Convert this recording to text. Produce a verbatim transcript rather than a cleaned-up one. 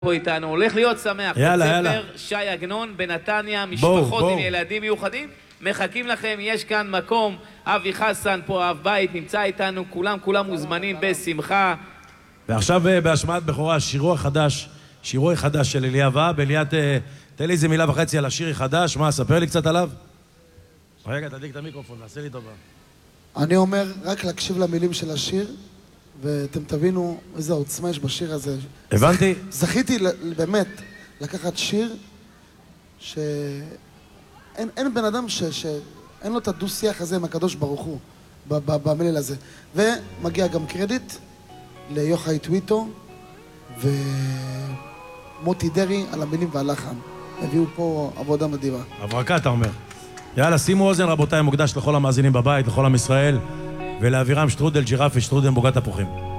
פה איתנו, הולך להיות שמח. יאללה, יאללה. בית ספר שי עגנון בנתניה, משפחות עם ילדים מיוחדים, מחכים לכם, יש כאן מקום, אבי חסן פה, אב בית, נמצא איתנו, כולם כולם מוזמנים בשמחה. ועכשיו בהשמעת בכורה, שירו החדש, שירו החדש של אליאב אב. אליאב, תן לי איזה מילה וחצי על השיר החדש, מה, ספר לי קצת עליו? רגע, תדליק את המיקרופון, נעשה לי טובה. אני אומר, רק להקשיב למילים של השיר, ואתם תבינו איזה עוצמה יש בשיר הזה. הבנתי. זכיתי באמת לקחת שיר שאין אין בן אדם ש, שאין לו את הדו-שיח הזה עם הקדוש ברוך הוא במלל הזה. ומגיע גם קרדיט ליוחאי טוויטו ומוטי דרי על המילים והלחן. הביאו פה עבודה מדהימה. הברקה, אתה אומר. יאללה, שימו אוזן רבותיי, מוקדש לכל המאזינים בבית, לכל עם ישראל, ולאווירם שטרודל ג'ירפי, שטרודל בוגת תפוחים.